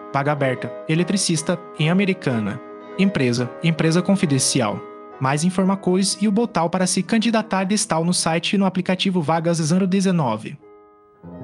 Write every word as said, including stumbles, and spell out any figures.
Vaga aberta, eletricista, em Americana. Empresa, empresa confidencial. Mais informações e o botão para se candidatar está no site e no aplicativo Vagas zero dezenove.